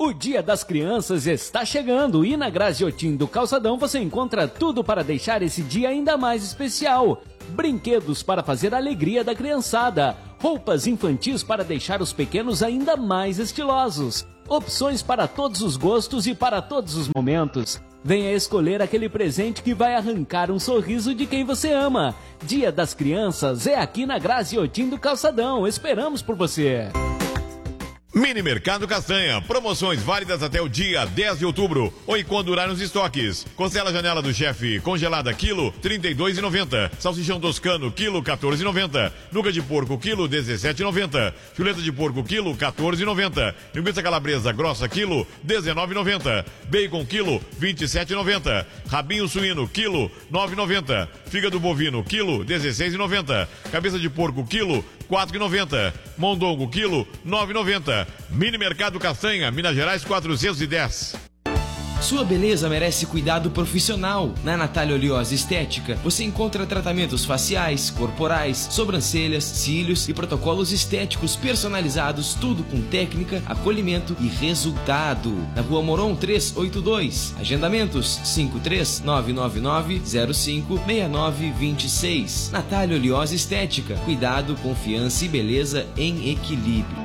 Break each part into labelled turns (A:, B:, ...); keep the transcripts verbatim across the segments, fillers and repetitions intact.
A: O Dia das Crianças está chegando e na Graziotin do Calçadão você encontra tudo para deixar esse dia ainda mais especial. Brinquedos para fazer a alegria da criançada, roupas infantis para deixar os pequenos ainda mais estilosos, opções para todos os gostos e para todos os momentos. Venha escolher aquele presente que vai arrancar um sorriso de quem você ama. Dia das Crianças é aqui na Graziotin do Calçadão. Esperamos por você.
B: Mini Mercado Castanha, promoções válidas até o dia dez de outubro ou enquanto durar nos estoques. Costela Janela do Chefe congelada quilo trinta e dois reais e noventa centavos. Salsichão toscano quilo quatorze reais e noventa centavos. Nuca de porco quilo dezessete reais e noventa centavos. Chuleta de porco quilo quatorze reais e noventa centavos. Linguiça calabresa grossa quilo dezenove reais e noventa centavos. Bacon quilo vinte e sete reais e noventa centavos. Rabinho suíno quilo nove reais e noventa centavos. Fígado bovino quilo dezesseis reais e noventa centavos. Cabeça de porco quilo quatro reais e noventa centavos. Mondongo quilo nove reais e noventa centavos. Mini Mercado Castanha, Minas Gerais quatrocentos e dez.
C: Sua beleza merece cuidado profissional. Na Natália Oleosa Estética, você encontra tratamentos faciais, corporais, sobrancelhas, cílios e protocolos estéticos personalizados, tudo com técnica, acolhimento e resultado. Na Rua Moron trezentos e oitenta e dois. Agendamentos cinco três nove nove nove zero cinco seis nove dois seis. Natália Oleosa Estética. Cuidado, confiança e beleza em equilíbrio.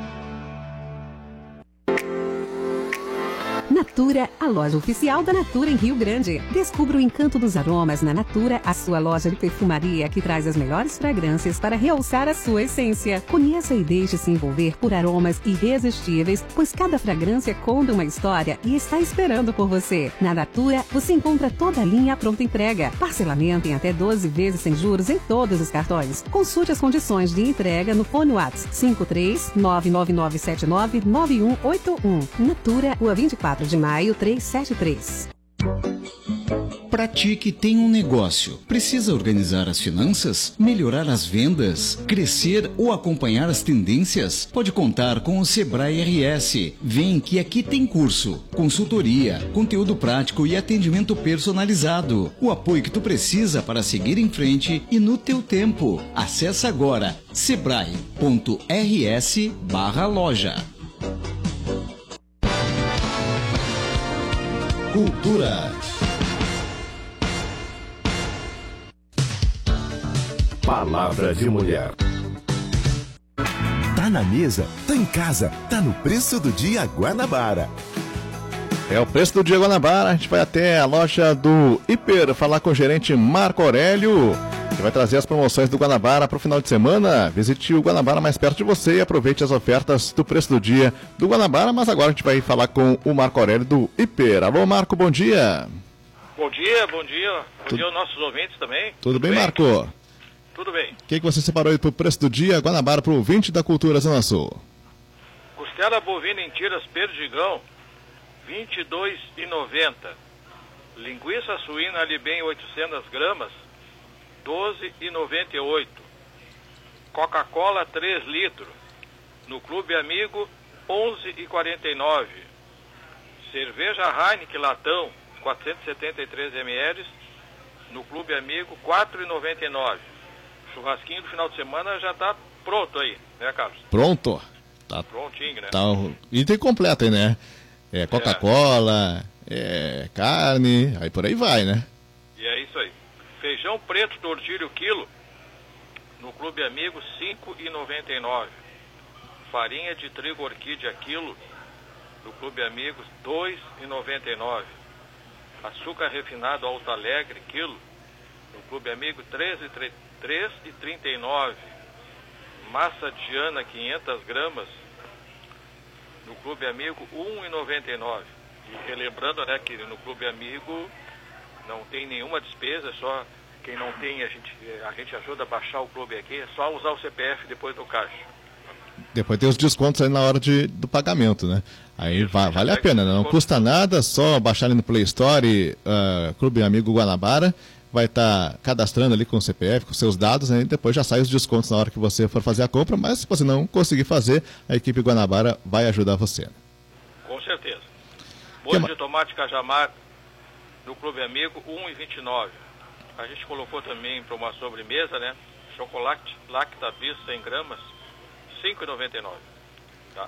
D: Natura, a loja oficial da Natura em Rio Grande. Descubra o encanto dos aromas na Natura, a sua loja de perfumaria que traz as melhores fragrâncias para realçar a sua essência. Conheça e deixe-se envolver por aromas irresistíveis, pois cada fragrância conta uma história e está esperando por você. Na Natura, você encontra toda a linha à pronta entrega. Parcelamento em até doze vezes sem juros em todos os cartões. Consulte as condições de entrega no fone WhatsApp cinco três nove nove nove sete nove nove um oito um. Natura, Rua vinte e quatro de maio, trezentos e setenta e três.
E: Pratique tem um negócio. Precisa organizar as finanças, melhorar as vendas, crescer ou acompanhar as tendências? Pode contar com o Sebrae R S. Vem que aqui tem curso, consultoria, conteúdo prático e atendimento personalizado. O apoio que tu precisa para seguir em frente e no teu tempo. Acesse agora sebrae ponto r s barra loja. Cultura.
F: Palavra de Mulher. Tá na mesa, tá em casa, tá no Preço do Dia Guanabara.
G: É o Preço do Dia Guanabara. A gente vai até a loja do Hiper falar com o gerente Marco Aurélio, que vai trazer as promoções do Guanabara para o final de semana. Visite o Guanabara mais perto de você e aproveite as ofertas do Preço do Dia do Guanabara. Mas agora a gente vai falar com o Marco Aurélio do Hiper. Alô, Marco, bom dia.
H: Bom dia, bom dia. Bom
G: Tudo...
H: dia aos nossos ouvintes também.
G: Tudo, Tudo bem, bem, Marco?
H: Tudo bem.
G: O que, que você separou aí para o Preço do Dia Guanabara para o ouvinte da Cultura Zona Sul?
H: Costela bovina em tiras perdigão, vinte e dois reais e noventa centavos. Linguiça suína ali bem oitocentas gramas, doze reais e noventa e oito centavos. Coca-Cola três litros, no Clube Amigo onze reais e quarenta e nove centavos. Cerveja Heineken latão quatrocentos e setenta e três mililitros, no Clube Amigo quatro reais e noventa e nove centavos. Churrasquinho do final de semana já está pronto aí, né, Carlos?
G: Pronto. Tá
H: prontinho, né?
G: Tá um item completo aí, né? É Coca-Cola, é. é carne, aí por aí vai, né?
H: E é isso aí. Feijão preto tortilho quilo, no Clube Amigo cinco reais e noventa e nove centavos. Farinha de trigo orquídea quilo, no Clube Amigos dois reais e noventa e nove centavos. Açúcar refinado Alto Alegre quilo, no Clube Amigo três reais e trinta e nove centavos. Massa Diana quinhentas gramas, no Clube Amigo um real e noventa e nove centavos. E relembrando, né, que no Clube Amigo não tem nenhuma despesa, só quem não tem, a gente, a gente ajuda a baixar o clube aqui, é só usar o C P F depois do caixa.
G: Depois tem os descontos aí na hora de, do pagamento, né? Aí Isso, va vale a pena, né? Não custa nada, só baixar ali no Play Store, uh, Clube Amigo Guanabara, vai estar tá cadastrando ali com o C P F, com seus dados, né? E depois já sai os descontos na hora que você for fazer a compra, mas se você não conseguir fazer, a equipe Guanabara vai ajudar você.
H: Com certeza. Molho de tomate cajamar no Clube Amigo um real e vinte e nove centavos. A gente colocou também para uma sobremesa, né? Chocolate Lacta Bis cem gramas, cinco reais e noventa e nove centavos. Tá?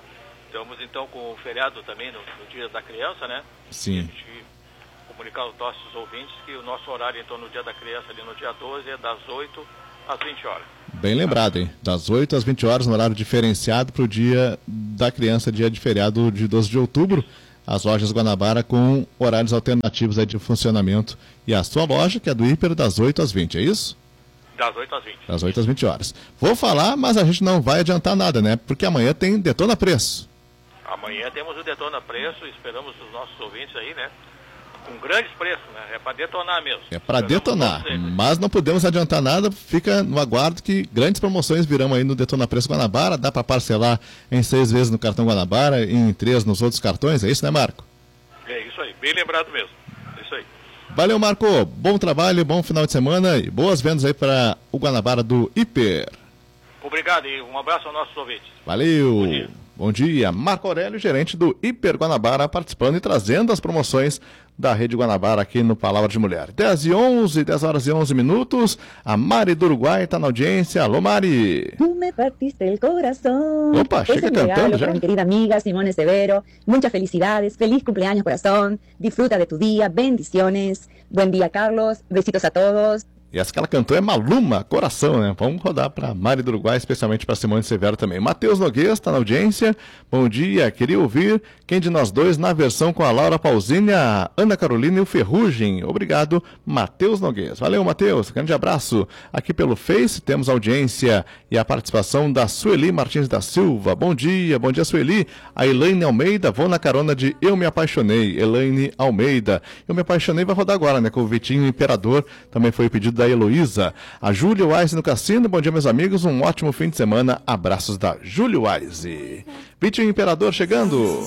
H: Estamos então com o feriado também no, no Dia da Criança, né?
G: Sim.
H: A gente comunicar aos nossos ouvintes que o nosso horário então no Dia da Criança, ali no dia doze, é das oito às vinte horas.
G: Bem lembrado, hein? Das oito às vinte horas, no horário diferenciado para o Dia da Criança, dia de feriado de doze de outubro. As lojas Guanabara com horários alternativos aí de funcionamento. E a sua loja, que é do Hiper, das oito às vinte, é isso?
H: Das oito às vinte.
G: Das oito às vinte horas. Vou falar, mas a gente não vai adiantar nada, né? Porque amanhã tem Detona Preço.
H: Amanhã temos o Detona Preço, esperamos os nossos ouvintes aí, né? Com grandes preços, né? É para detonar mesmo.
G: É para detonar, mas não podemos adiantar nada, fica no aguardo que grandes promoções virão aí no Detona Preço Guanabara, dá para parcelar em seis vezes no cartão Guanabara e em três nos outros cartões, é isso, né, Marco?
H: É isso aí, bem lembrado mesmo, é isso aí.
G: Valeu, Marco, bom trabalho, bom final de semana e boas vendas aí para o Guanabara do Hiper.
H: Obrigado e um abraço aos nossos ouvintes.
G: Valeu.
H: Bom dia.
G: Bom dia, Marco Aurélio, gerente do Hiper Guanabara, participando e trazendo as promoções da Rede Guanabara aqui no Palavra de Mulher. dez e onze, dez horas e onze minutos, a Mari do Uruguai está na audiência. Alô, Mari.
I: Tu me partiste el corazón.
G: Opa, chega
I: Ese
G: cantando
I: regalo
G: já.
I: para mi querida amiga Simone Severo. Muchas felicidades, feliz cumpleaños corazón. Disfruta de tu día, bendiciones. Buen día, Carlos. Besitos a todos.
G: E essa que ela cantou é Maluma, Coração, né? Vamos rodar para Mari do Uruguai, especialmente para Simone Severo também. Matheus Noguês está na audiência. Bom dia, queria ouvir Quem de Nós Dois na versão com a Laura Pausini, a Ana Carolina e o Ferrugem. Obrigado, Matheus Noguês. Valeu, Matheus. Grande abraço. Aqui pelo Face temos a audiência e a participação da Sueli Martins da Silva. Bom dia, bom dia, Sueli. A Elaine Almeida, vou na carona de Eu Me Apaixonei. Elaine Almeida. Eu Me Apaixonei vai rodar agora, né? Com o Vitinho Imperador. Também foi o pedido da Heloísa. A Júlia Wise no Cassino. Bom dia, meus amigos. Um ótimo fim de semana. Abraços da Júlia Wise. Vitinho Imperador chegando.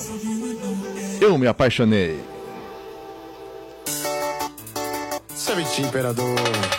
G: Eu Me Apaixonei.
J: Seu Vitinho Imperador.